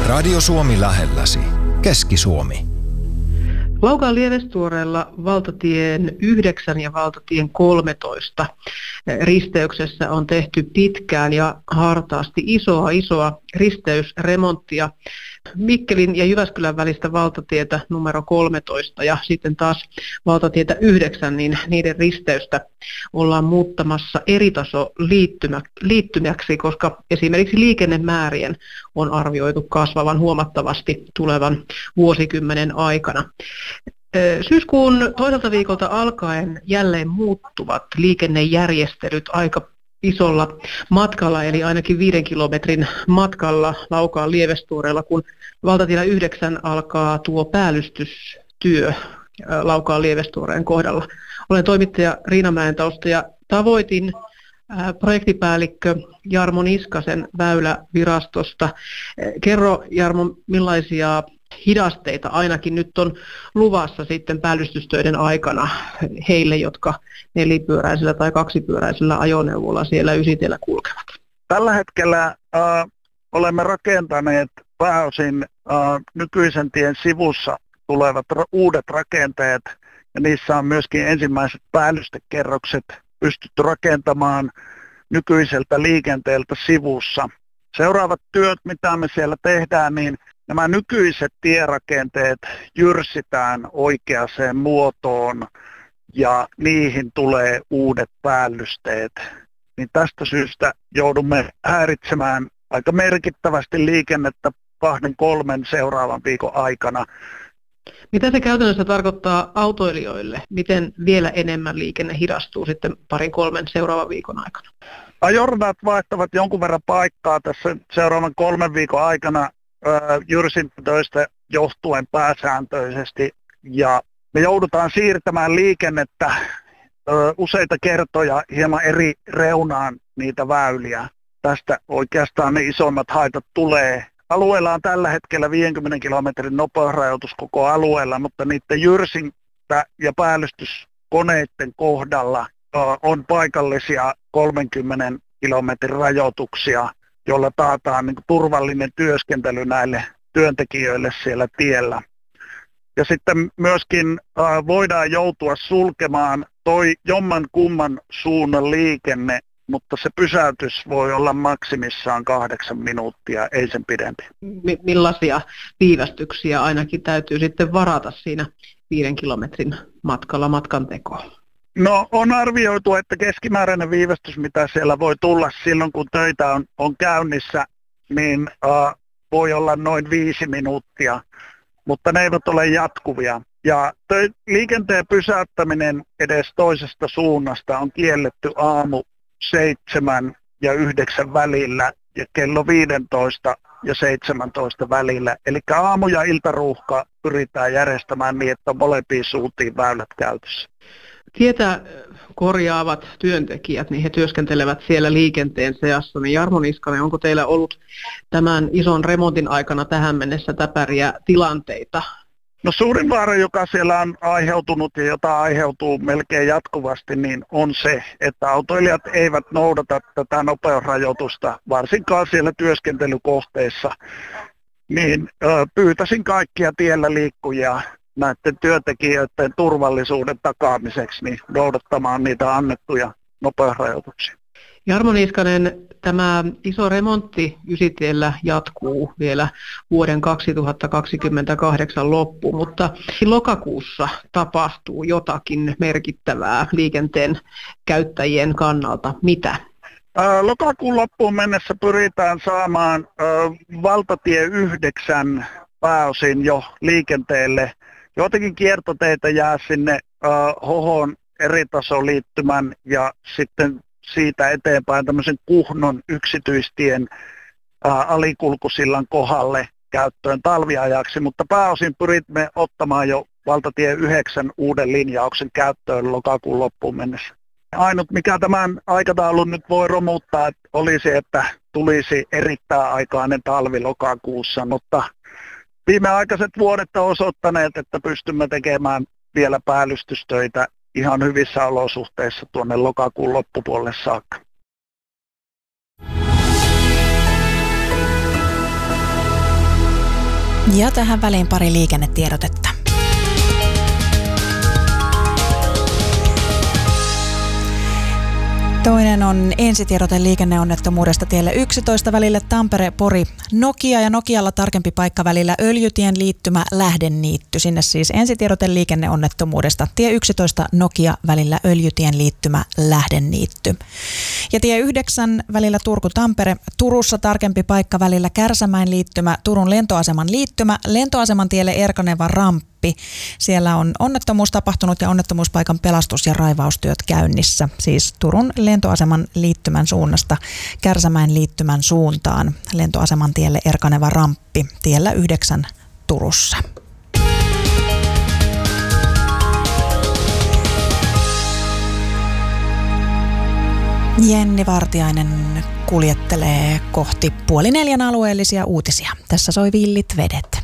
Radio Suomi lähelläsi. Keski-Suomi. Laukaan Lievestuoreella valtatien 9 ja valtatien 13 risteyksessä on tehty pitkään ja hartaasti isoa risteysremonttia. Mikkelin ja Jyväskylän välistä valtatietä numero 13 ja sitten taas valtatietä 9, niin niiden risteystä ollaan muuttamassa eritaso liittymäksi, koska esimerkiksi liikennemäärien on arvioitu kasvavan huomattavasti tulevan vuosikymmenen aikana. Syyskuun toiselta viikolta alkaen jälleen muuttuvat liikennejärjestelyt aika isolla matkalla, eli ainakin 5 kilometrin matkalla Laukaan Lievestuoreella, kun valtatiellä 9 alkaa tuo päällystystyö Laukaan Lievestuoreen kohdalla. Olen toimittaja Riina Mäentausta ja tavoitin projektipäällikkö Jarmo Niskasen Väylävirastosta. Kerro, Jarmo, millaisia hidasteita ainakin nyt on luvassa sitten päällystystöiden aikana heille, jotka nelipyöräisillä tai kaksipyöräisillä ajoneuvolla siellä Ysitiellä kulkevat? Tällä hetkellä olemme rakentaneet pääosin nykyisen tien sivussa tulevat uudet rakenteet, ja niissä on myöskin ensimmäiset päällystekerrokset pystytty rakentamaan nykyiseltä liikenteeltä sivussa. Seuraavat työt, mitä me siellä tehdään, niin nämä nykyiset tierakenteet jyrsitään oikeaan muotoon ja niihin tulee uudet päällysteet. Niin tästä syystä joudumme häiritsemään aika merkittävästi liikennettä 2-3 seuraavan viikon aikana. Mitä se käytännössä tarkoittaa autoilijoille? Miten vielä enemmän liikenne hidastuu sitten 2-3 seuraavan viikon aikana? Ajoradat vaihtavat jonkun verran paikkaa tässä seuraavan 3 viikon aikana jyrsintöistä johtuen pääsääntöisesti, ja me joudutaan siirtämään liikennettä useita kertoja hieman eri reunaan niitä väyliä. Tästä oikeastaan ne isommat haitat tulee. Alueella on tällä hetkellä 50 kilometrin nopeusrajoitus koko alueella, mutta niiden jyrsintä- ja päällystyskoneiden kohdalla on paikallisia 30 kilometrin rajoituksia, jolla taataan niin kuin turvallinen työskentely näille työntekijöille siellä tiellä. Ja sitten myöskin voidaan joutua sulkemaan jomman kumman suunnan liikenne, mutta se pysäytys voi olla maksimissaan 8 minuuttia, ei sen pidempi. Millaisia viivästyksiä ainakin täytyy sitten varata siinä 5 kilometrin matkalla matkantekoon? No, on arvioitu, että keskimääräinen viivästys, mitä siellä voi tulla silloin, kun töitä on käynnissä, niin voi olla noin 5 minuuttia, mutta ne eivät ole jatkuvia. Ja liikenteen pysäyttäminen edes toisesta suunnasta on kielletty aamu 7 ja 9 välillä ja kello 15 ja 17 välillä. Eli aamu- ja iltaruuhka pyritään järjestämään niin, että molempiin suuntiin väylät käytössä. Tietä korjaavat työntekijät, niin he työskentelevät siellä liikenteen seassa. Niin Jarmo Niskanen, onko teillä ollut tämän ison remontin aikana tähän mennessä täpäriä tilanteita? No, suurin vaara, joka siellä on aiheutunut ja jota aiheutuu melkein jatkuvasti, niin on se, että autoilijat eivät noudata tätä nopeusrajoitusta, varsinkaan siellä työskentelykohteissa. Niin pyytäisin kaikkia tiellä liikkujia näiden työntekijöiden turvallisuuden takaamiseksi niin noudattamaan niitä annettuja nopeusrajoituksia. Jarmo Niskanen, tämä iso remontti Ysitiellä jatkuu vielä vuoden 2028 loppuun, mutta lokakuussa tapahtuu jotakin merkittävää liikenteen käyttäjien kannalta. Mitä? Lokakuun loppuun mennessä pyritään saamaan valtatie 9 pääosin jo liikenteelle. Joitakin kiertoteitä jää sinne Hohon eritasoliittymän ja sitten siitä eteenpäin tämmöisen Kuhnon yksityistien alikulkusillan kohdalle käyttöön talviajaksi, mutta pääosin pyrimme ottamaan jo valtatie 9 uuden linjauksen käyttöön lokakuun loppuun mennessä. Ainut mikä tämän aikataulun nyt voi romuttaa olisi, että tulisi erittäin aikainen talvi lokakuussa, mutta viimeaikaiset vuodet ovat osoittaneet, että pystymme tekemään vielä päällystystöitä ihan hyvissä olosuhteissa tuonne lokakuun loppupuolelle saakka. Ja tähän väliin pari liikennetiedotetta. Toinen on ensitiedote liikenneonnettomuudesta tielle 11 välille Tampere-Pori-Nokia ja Nokialla tarkempi paikka välillä Öljytien liittymä Lähdeniitty. Sinne siis ensitiedote liikenneonnettomuudesta tie 11 Nokia välillä Öljytien liittymä Lähdeniitty. Ja tie 9 välillä Turku-Tampere, Turussa tarkempi paikka välillä Kärsämäen liittymä Turun lentoaseman liittymä, lentoaseman tielle Erkaneva ramppi. Siellä on onnettomuus tapahtunut ja onnettomuuspaikan pelastus- ja raivaustyöt käynnissä. Siis Turun lentoaseman liittymän suunnasta Kärsämäen liittymän suuntaan. Lentoaseman tielle Erkaneva ramppi tiellä 9 Turussa. Jenni Vartiainen kuljettelee kohti 3:30 alueellisia uutisia. Tässä soi Villit vedet.